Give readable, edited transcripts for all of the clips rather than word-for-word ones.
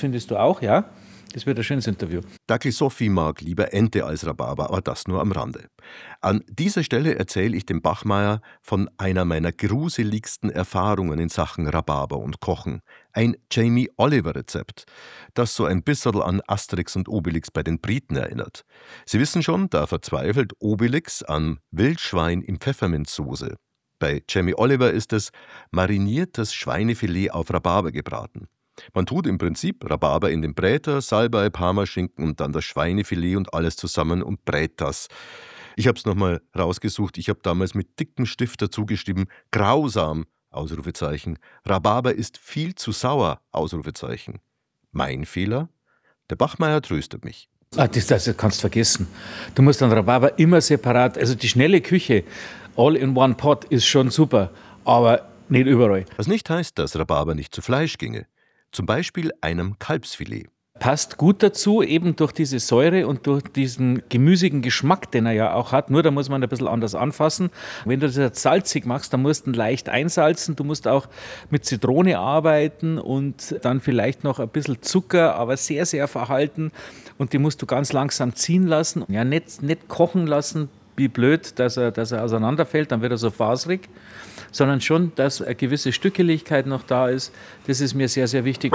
findest du auch, ja? Das wird ein schönes Interview. Dackel Sophie mag lieber Ente als Rhabarber, aber das nur am Rande. An dieser Stelle erzähle ich dem Bachmeier von einer meiner gruseligsten Erfahrungen in Sachen Rhabarber und Kochen. Ein Jamie-Oliver-Rezept, das so ein bisschen an Asterix und Obelix bei den Briten erinnert. Sie wissen schon, da verzweifelt Obelix an Wildschwein in Pfefferminzsoße. Bei Jamie Oliver ist es mariniertes Schweinefilet auf Rhabarber gebraten. Man tut im Prinzip Rhabarber in den Bräter, Salbei, Parmaschinken und dann das Schweinefilet und alles zusammen und brät das. Ich habe es nochmal rausgesucht, ich habe damals mit dickem Stift dazu geschrieben, grausam, Ausrufezeichen, Rhabarber ist viel zu sauer, Ausrufezeichen. Mein Fehler? Der Bachmeier tröstet mich. Das kannst du vergessen. Du musst dann Rhabarber immer separat, also die schnelle Küche, all in one pot ist schon super, aber nicht überall. Was nicht heißt, dass Rhabarber nicht zu Fleisch ginge. Zum Beispiel einem Kalbsfilet. Passt gut dazu, eben durch diese Säure und durch diesen gemüsigen Geschmack, den er ja auch hat. Nur da muss man ein bisschen anders anfassen. Wenn du das jetzt salzig machst, dann musst du ihn leicht einsalzen. Du musst auch mit Zitrone arbeiten und dann vielleicht noch ein bisschen Zucker, aber sehr, sehr verhalten. Und die musst du ganz langsam ziehen lassen. Ja, nicht kochen lassen, wie blöd, dass er auseinanderfällt, dann wird er so faserig. Sondern schon, dass eine gewisse Stückeligkeit noch da ist. Das ist mir sehr, sehr wichtig.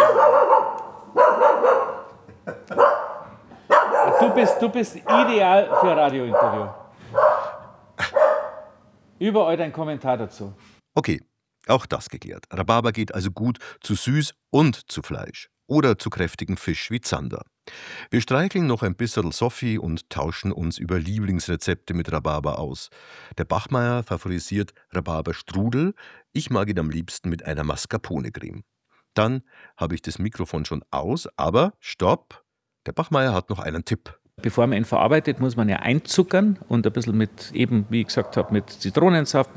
Du bist ideal für ein Radiointerview. Überall dein Kommentar dazu. Okay, auch das geklärt. Rhabarber geht also gut zu süß und zu Fleisch. Oder zu kräftigem Fisch wie Zander. Wir streicheln noch ein bisschen Sophie und tauschen uns über Lieblingsrezepte mit Rhabarber aus. Der Bachmeier favorisiert Rhabarberstrudel, ich mag ihn am liebsten mit einer Mascarpone-Creme. Dann habe ich das Mikrofon schon aus, aber stopp, der Bachmeier hat noch einen Tipp. Bevor man ihn verarbeitet, muss man ja einzuckern und ein bisschen mit, eben wie ich gesagt habe, mit Zitronensaft.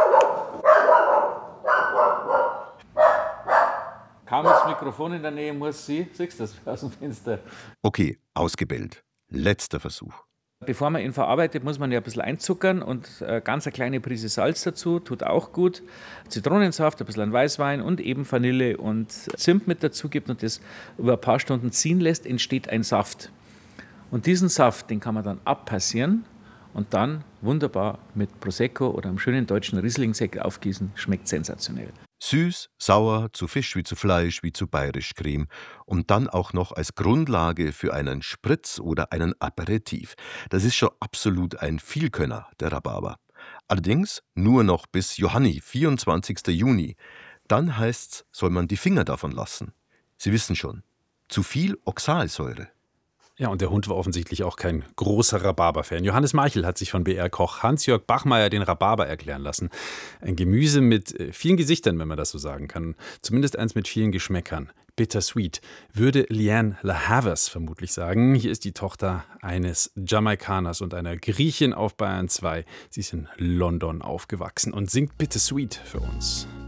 Kaum das Mikrofon in der Nähe muss sie, siehst du das aus dem Fenster. Okay, ausgebellt. Letzter Versuch. Bevor man ihn verarbeitet, muss man ja ein bisschen einzuckern und ganz eine kleine Prise Salz dazu, tut auch gut. Zitronensaft, ein bisschen Weißwein und eben Vanille und Zimt mit dazu gibt und das über ein paar Stunden ziehen lässt, entsteht ein Saft. Und diesen Saft, den kann man dann abpassieren und dann wunderbar mit Prosecco oder einem schönen deutschen Rieslingsekt aufgießen. Schmeckt sensationell. Süß, sauer, zu Fisch wie zu Fleisch wie zu Bayerisch Creme und dann auch noch als Grundlage für einen Spritz oder einen Aperitif. Das ist schon absolut ein Vielkönner, der Rhabarber. Allerdings nur noch bis Johanni, 24. Juni. Dann heißt's, soll man die Finger davon lassen. Sie wissen schon, zu viel Oxalsäure. Ja, und der Hund war offensichtlich auch kein großer Rhabarber-Fan. Johannes Meichel hat sich von BR-Koch Hans-Jörg Bachmeier den Rhabarber erklären lassen. Ein Gemüse mit vielen Gesichtern, wenn man das so sagen kann. Zumindest eins mit vielen Geschmäckern. Bittersweet, würde Leanne La Havas vermutlich sagen. Hier ist die Tochter eines Jamaikaners und einer Griechin auf Bayern 2. Sie ist in London aufgewachsen und singt Bittersweet für uns.